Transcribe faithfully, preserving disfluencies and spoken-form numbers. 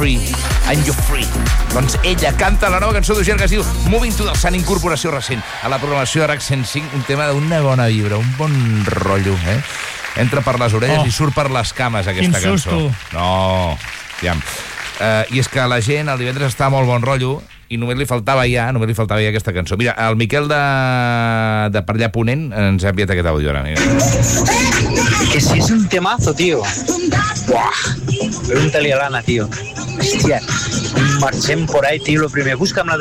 Free, and you're free. Doncs ella canta la nova cançó d'Uger que es diu Moving to the Sun, incorporació recent a la programació de RAC cent cinc, un tema d'una bona vibra, un bon rotllo, eh? Entra per les orelles oh. i surt per les cames, aquesta Quin susto. cançó. No, ja. Uh, I és que la gent el divendres està molt bon rotllo i només li faltava ja, només li faltava ja aquesta cançó. Mira, el Miquel de, de per allà Ponent ens ha enviat aquest àudio ara. Mira. Que si es un temazo, tío. Buah. Pregúntale a Lana, tío. Hostia. Marchen por ahí, tío, lo primero. Búscame la